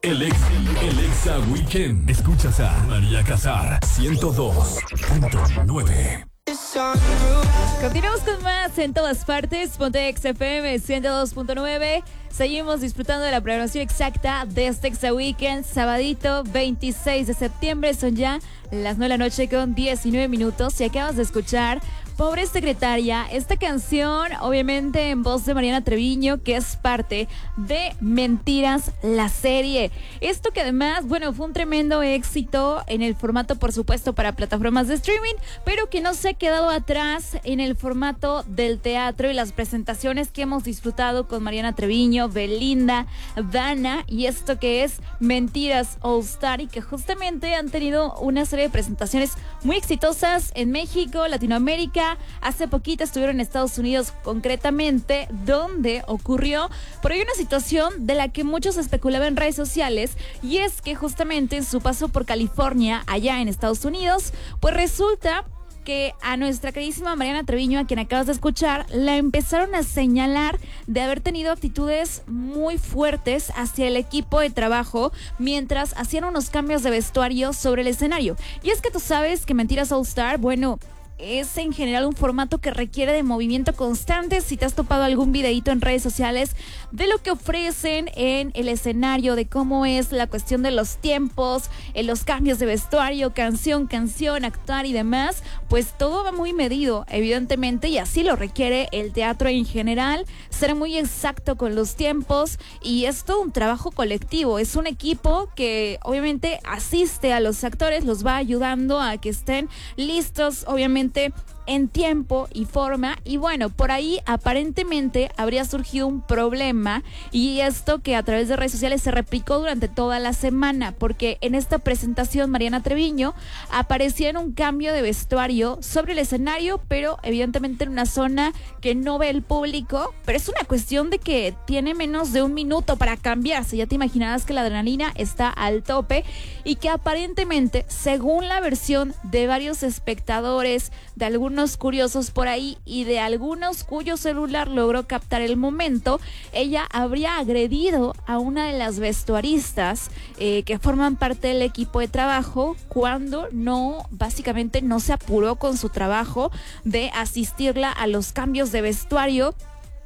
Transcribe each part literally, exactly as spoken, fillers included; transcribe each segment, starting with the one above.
El ex, el Exa Weekend. Escuchas a María Casar, ciento dos punto nueve. Continuamos con más en todas partes. Ponte Exa F M ciento dos punto nueve. Seguimos disfrutando de la programación exacta de este Exa Weekend. Sabadito veintiséis de septiembre. Son ya las nueve de la noche con diecinueve minutos. Y acabas de escuchar Pobre Secretaria, esta canción obviamente en voz de Mariana Treviño, que es parte de Mentiras, la serie. Esto que además, bueno, fue un tremendo éxito en el formato, por supuesto, para plataformas de streaming, pero que no se ha quedado atrás en el formato del teatro y las presentaciones que hemos disfrutado con Mariana Treviño, Belinda, Dana y esto que es Mentiras All Star, y que justamente han tenido una serie de presentaciones muy exitosas en México, Latinoamérica. Hace poquito estuvieron en Estados Unidos concretamente, donde ocurrió por ahí una situación de la que muchos especulaban en redes sociales, y es que justamente en su paso por California, allá en Estados Unidos, pues resulta que a nuestra queridísima Mariana Treviño, a quien acabas de escuchar, la empezaron a señalar de haber tenido actitudes muy fuertes hacia el equipo de trabajo mientras hacían unos cambios de vestuario sobre el escenario. Y es que tú sabes que Mentiras All Star, bueno, es en general un formato que requiere de movimiento constante. Si te has topado algún videíto en redes sociales de lo que ofrecen en el escenario, de cómo es la cuestión de los tiempos, en los cambios de vestuario, canción, canción, actuar y demás, pues todo va muy medido, evidentemente, y así lo requiere el teatro en general, ser muy exacto con los tiempos, y es todo un trabajo colectivo, es un equipo que obviamente asiste a los actores, los va ayudando a que estén listos, obviamente, en tiempo y forma. Y bueno, por ahí aparentemente habría surgido un problema, y esto que a través de redes sociales se replicó durante toda la semana, porque en esta presentación Mariana Treviño aparecía en un cambio de vestuario sobre el escenario, pero evidentemente en una zona que no ve el público, pero es una cuestión de que tiene menos de un minuto para cambiarse. Ya te imaginarás que la adrenalina está al tope, y que aparentemente, según la versión de varios espectadores, de algunos curiosos por ahí y de algunos cuyo celular logró captar el momento, ella habría agredido a una de las vestuaristas eh, que forman parte del equipo de trabajo, cuando no, básicamente no se apuró con su trabajo de asistirla a los cambios de vestuario.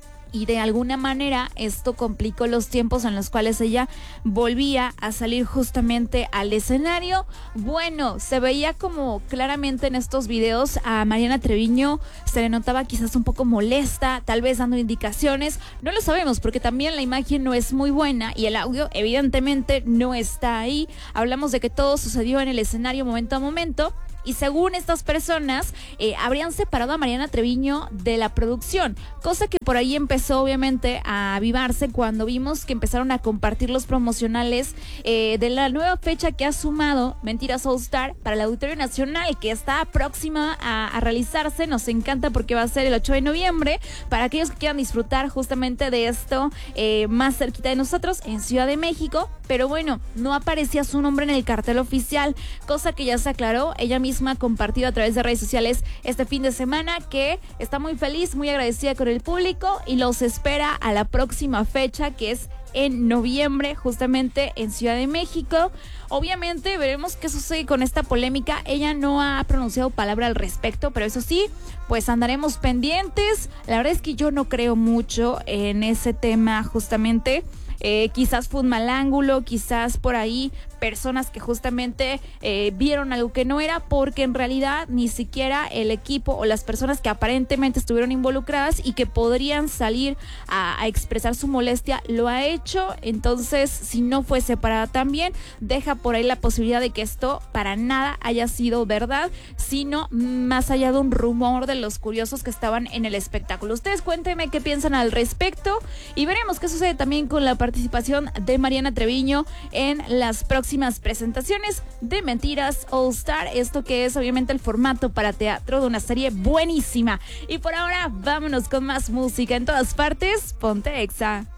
Y de alguna manera esto complicó los tiempos en los cuales ella volvía a salir justamente al escenario. Bueno, se veía como claramente en estos videos a Mariana Treviño se le notaba quizás un poco molesta, tal vez dando indicaciones. No lo sabemos porque también la imagen no es muy buena y el audio evidentemente no está ahí. Hablamos de que todo sucedió en el escenario momento a momento. Y según estas personas, eh, habrían separado a Mariana Treviño de la producción, cosa que por ahí empezó obviamente a avivarse cuando vimos que empezaron a compartir los promocionales eh, de la nueva fecha que ha sumado Mentiras All Star para el Auditorio Nacional, que está próxima a, a realizarse. Nos encanta porque va a ser el ocho de noviembre, para aquellos que quieran disfrutar justamente de esto eh, más cerquita de nosotros, en Ciudad de México. Pero bueno, no aparecía su nombre en el cartel oficial, cosa que ya se aclaró. Ella misma ha compartido a través de redes sociales este fin de semana que está muy feliz, muy agradecida con el público, y los espera a la próxima fecha, que es en noviembre, justamente en Ciudad de México. Obviamente veremos qué sucede con esta polémica. Ella no ha pronunciado palabra al respecto, pero eso sí, pues andaremos pendientes. La verdad es que yo no creo mucho en ese tema, justamente. Eh, quizás fue un mal ángulo, quizás por ahí personas que justamente eh, vieron algo que no era, porque en realidad ni siquiera el equipo o las personas que aparentemente estuvieron involucradas y que podrían salir a, a expresar su molestia lo ha hecho. Entonces, si no fue separada también, deja por ahí la posibilidad de que esto para nada haya sido verdad, sino más allá de un rumor de los curiosos que estaban en el espectáculo. Ustedes cuéntenme qué piensan al respecto y veremos qué sucede también con la participación de Mariana Treviño en las próximas presentaciones de Mentiras All Star, esto que es obviamente el formato para teatro de una serie buenísima. Y por ahora vámonos con más música en todas partes. Ponte Exa.